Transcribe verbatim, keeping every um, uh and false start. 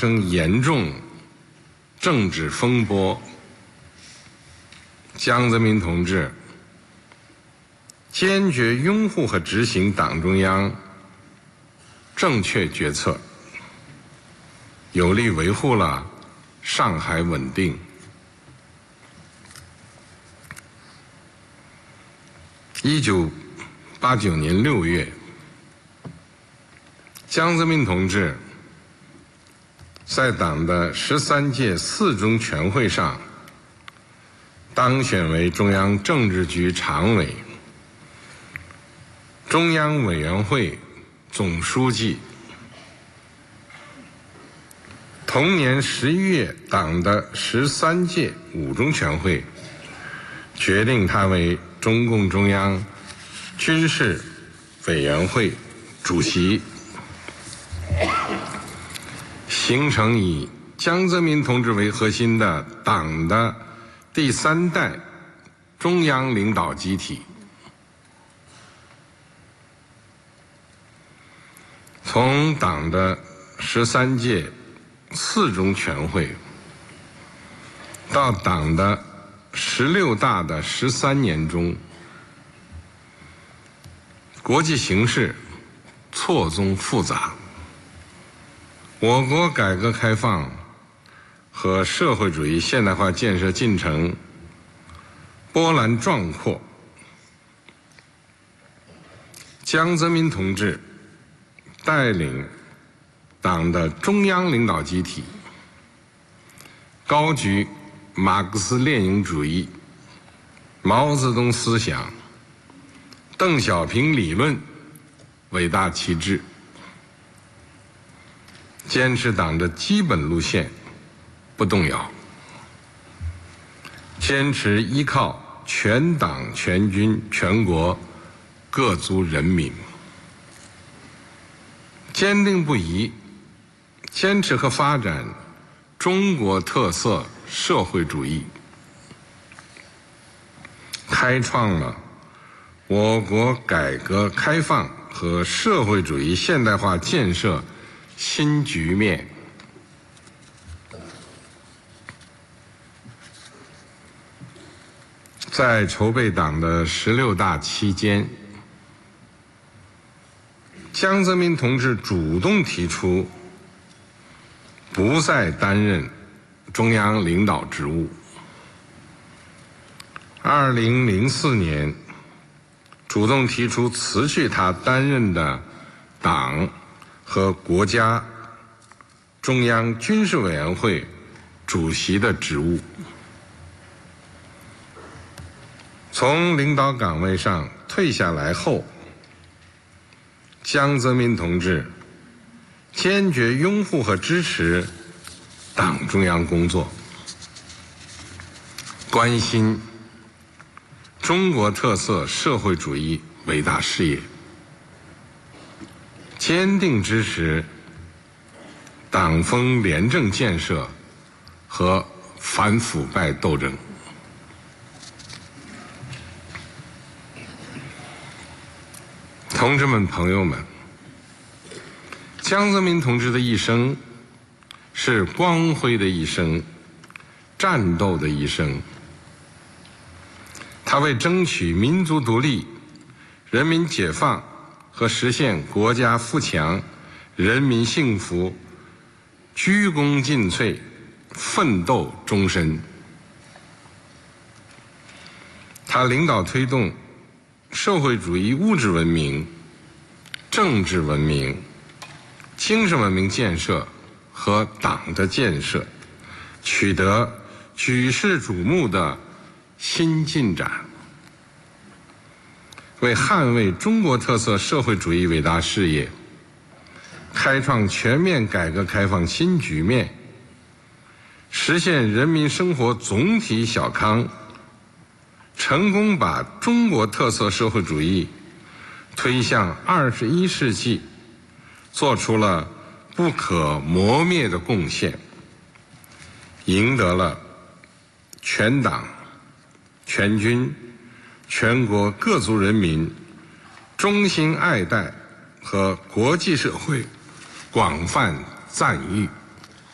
生严重政治风波，江泽民同志坚决拥护和执行党中央正确决策，有力维护了上海稳定。一九八九年六月，江泽民同志在党的十三届四中全会上当选为中央政治局常委、中央委员会总书记。同年十一月，党的十三届五中全会决定他为中共中央军事委员会主席，形成以江泽民同志为核心的党的第三代中央领导集体。从党的十三届四中全会到党的十六大的十三年中，国际形势错综复杂，我国改革开放和社会主义现代化建设进程波澜壮阔。江泽民同志带领党的中央领导集体，高举马克思列宁主义、毛泽东思想、邓小平理论伟大旗帜，坚持党的基本路线不动摇，坚持依靠全党全军全国各族人民，坚定不移坚持和发展中国特色社会主义，开创了我国改革开放和社会主义现代化建设新局面。在筹备党的十六大期间，江泽民同志主动提出不再担任中央领导职务。二零零四年，主动提出辞去他担任的党和国家中央军事委员会主席的职务，从领导岗位上退下来后，江泽民同志坚决拥护和支持党中央工作，关心中国特色社会主义伟大事业，坚定支持党风廉政建设和反腐败斗争。同志们、朋友们，江泽民同志的一生是光辉的一生，战斗的一生。他为争取民族独立、人民解放和实现国家富强、人民幸福鞠躬尽瘁，奋斗终身。他领导推动社会主义物质文明、政治文明、精神文明建设和党的建设取得举世瞩目的新进展，为捍卫中国特色社会主义伟大事业开创全面改革开放新局面，实现人民生活总体小康，成功把中国特色社会主义推向二十一世纪做出了不可磨灭的贡献，赢得了全党全军全国各族人民衷心爱戴和国际社会广泛赞誉。